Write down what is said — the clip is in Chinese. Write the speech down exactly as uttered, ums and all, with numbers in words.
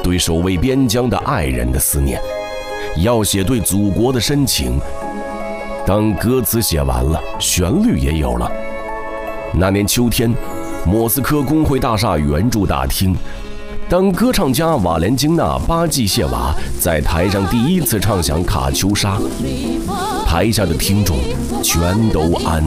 对守卫边疆的爱人的思念，要写对祖国的深情。当歌词写完了，旋律也有了。那年秋天，莫斯科工会大厦圆柱大厅，当歌唱家瓦莲金娜·巴季谢娃在台上第一次唱响《卡秋莎》，台下的听众全都安